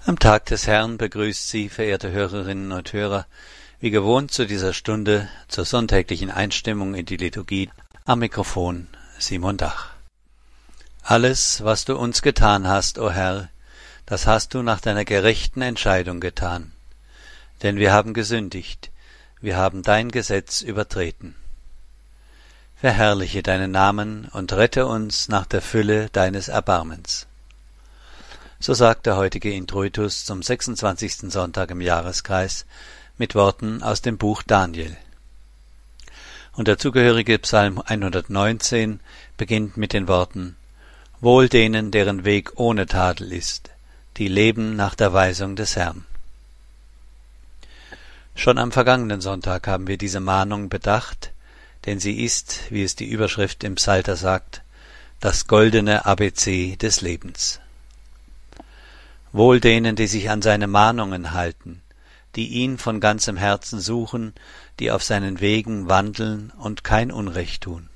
Am Tag des Herrn begrüßt Sie, verehrte Hörerinnen und Hörer, wie gewohnt zu dieser Stunde zur sonntäglichen Einstimmung in die Liturgie am Mikrofon Simon Dach. Alles, was du uns getan hast, o Herr, das hast du nach deiner gerechten Entscheidung getan. Denn wir haben gesündigt, wir haben dein Gesetz übertreten. Verherrliche deinen Namen und rette uns nach der Fülle deines Erbarmens. So sagt der heutige Introitus zum 26. Sonntag im Jahreskreis mit Worten aus dem Buch Daniel. Und der zugehörige Psalm 119 beginnt mit den Worten: Wohl denen, deren Weg ohne Tadel ist, die leben nach der Weisung des Herrn. Schon am vergangenen Sonntag haben wir diese Mahnung bedacht, denn sie ist, wie es die Überschrift im Psalter sagt, das goldene ABC des Lebens. Wohl denen, die sich an seine Mahnungen halten, die ihn von ganzem Herzen suchen, die auf seinen Wegen wandeln und kein Unrecht tun.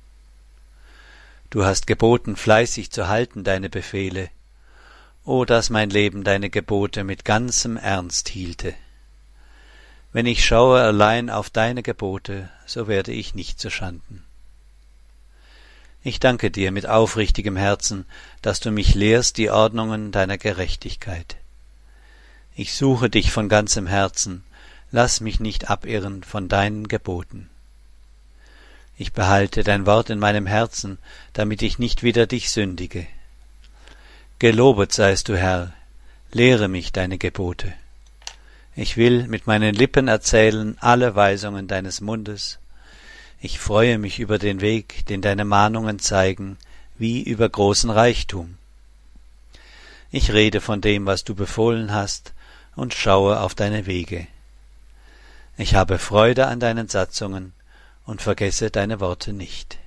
Du hast geboten, fleißig zu halten deine Befehle. O, dass mein Leben deine Gebote mit ganzem Ernst hielte. Wenn ich schaue allein auf deine Gebote, so werde ich nicht zuschanden. Ich danke dir mit aufrichtigem Herzen, dass du mich lehrst die Ordnungen deiner Gerechtigkeit. Ich suche dich von ganzem Herzen, lass mich nicht abirren von deinen Geboten. Ich behalte dein Wort in meinem Herzen, damit ich nicht wider dich sündige. Gelobet seist du, Herr, lehre mich deine Gebote. Ich will mit meinen Lippen erzählen alle Weisungen deines Mundes. Ich freue mich über den Weg, den deine Mahnungen zeigen, wie über großen Reichtum. Ich rede von dem, was du befohlen hast, und schaue auf deine Wege. Ich habe Freude an deinen Satzungen und vergesse deine Worte nicht.